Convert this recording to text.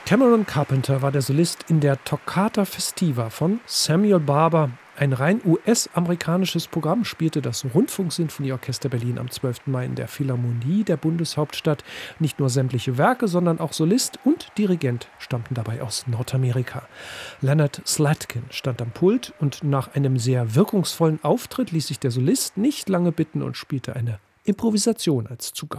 Cameron Carpenter war der Solist in der Toccata Festiva von Samuel Barber. Ein rein US-amerikanisches Programm spielte das Rundfunksinfonieorchester Berlin am 12. Mai in der Philharmonie der Bundeshauptstadt. Nicht nur sämtliche Werke, sondern auch Solist und Dirigent stammten dabei aus Nordamerika. Leonard Slatkin stand am Pult und nach einem sehr wirkungsvollen Auftritt ließ sich der Solist nicht lange bitten und spielte eine Improvisation als Zugabe.